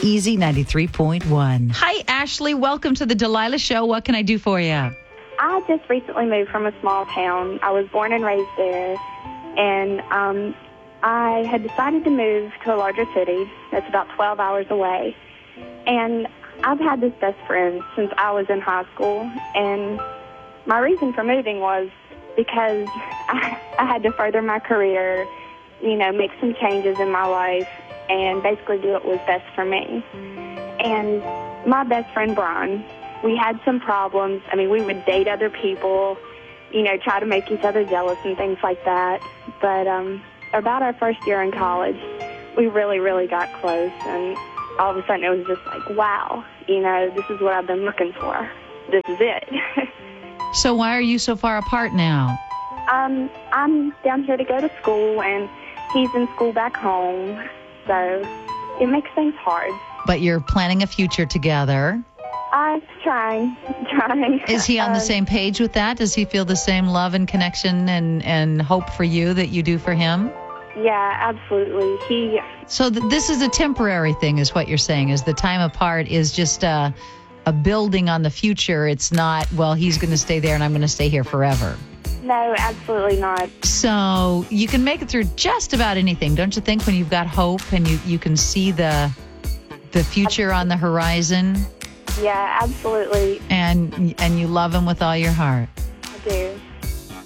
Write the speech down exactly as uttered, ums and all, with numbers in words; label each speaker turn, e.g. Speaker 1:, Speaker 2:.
Speaker 1: Easy ninety-three point one. Hi, Ashley. Welcome to the Delilah Show. What can I do for you?
Speaker 2: I just recently moved from a small town. I was born and raised there, and um, I had decided to move to a larger city that's about twelve hours away. And I've had this best friend since I was in high school, and my reason for moving was because I, I had to further my career, you know, make some changes in my life, and basically do what was best for me. And my best friend, Brian, we had some problems. I mean, we would date other people, you know, try to make each other jealous and things like that. But um, about our first year in college, we really, really got close. And all of a sudden it was just like, wow, you know, this is what I've been looking for. This is it.
Speaker 1: So why are you so far apart now?
Speaker 2: Um, I'm down here to go to school, and he's in school back home. So it makes things hard.
Speaker 1: But you're planning a future together.
Speaker 2: I'm trying, trying.
Speaker 1: Is he on
Speaker 2: um,
Speaker 1: the same page with that? Does he feel the same love and connection and, and hope for you that you do for him?
Speaker 2: Yeah, absolutely. He.
Speaker 1: So th- this is a temporary thing, is what you're saying, is the time apart is just a, a building on the future. It's not, well, he's going to stay there and I'm going to stay here forever.
Speaker 2: No, absolutely not.
Speaker 1: So you can make it through just about anything, don't you think, when you've got hope and you, you can see the the future on the horizon?
Speaker 2: Yeah, absolutely.
Speaker 1: And and you love him with all your heart.
Speaker 2: I do.